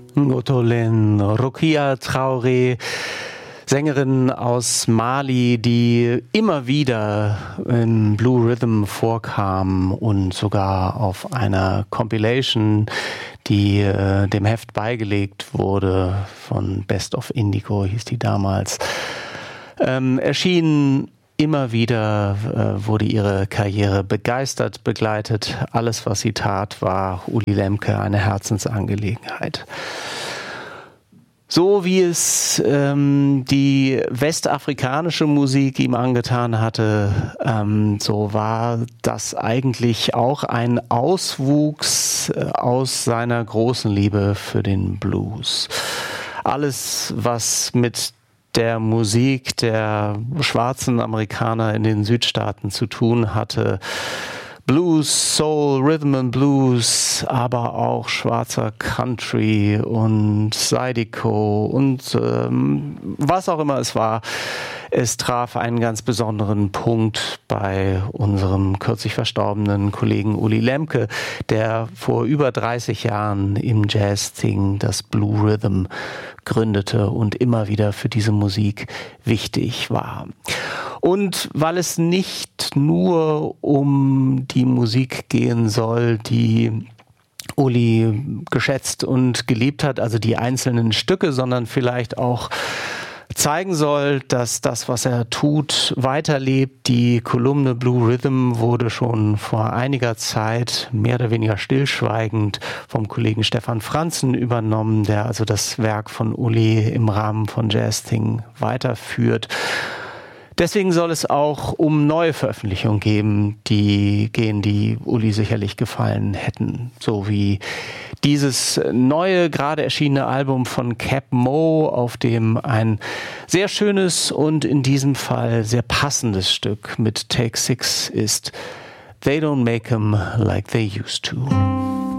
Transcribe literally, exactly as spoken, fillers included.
Ngotolen, Rokia Traoré, Sängerin aus Mali, die immer wieder in Blue Rhythm vorkam und sogar auf einer Compilation, die äh, dem Heft beigelegt wurde, von Best of Indigo hieß die damals, ähm, erschien. Immer wieder äh, wurde ihre Karriere begeistert begleitet. Alles, was sie tat, war Uli Lemke eine Herzensangelegenheit. So wie es ähm, die westafrikanische Musik ihm angetan hatte, ähm, so war das eigentlich auch ein Auswuchs äh, aus seiner großen Liebe für den Blues. Alles, was mit der Musik der schwarzen Amerikaner in den Südstaaten zu tun hatte. Blues, Soul, Rhythm and Blues, aber auch schwarzer Country und Zydeco und ähm, was auch immer es war. Es traf einen ganz besonderen Punkt bei unserem kürzlich verstorbenen Kollegen Uli Lemke, der vor über dreißig Jahren im Jazz-Thing das Blue Rhythm gründete und immer wieder für diese Musik wichtig war. Und weil es nicht nur um die Musik gehen soll, die Uli geschätzt und geliebt hat, also die einzelnen Stücke, sondern vielleicht auch zeigen soll, dass das, was er tut, weiterlebt. Die Kolumne Blue Rhythm wurde schon vor einiger Zeit mehr oder weniger stillschweigend vom Kollegen Stefan Franzen übernommen, der also das Werk von Uli im Rahmen von Jazz-Thing weiterführt. Deswegen soll es auch um neue Veröffentlichungen geben, die gehen, die Uli sicherlich gefallen hätten. So wie dieses neue, gerade erschienene Album von Cap Mo, auf dem ein sehr schönes und in diesem Fall sehr passendes Stück mit Take Six ist. They don't make 'em like they used to.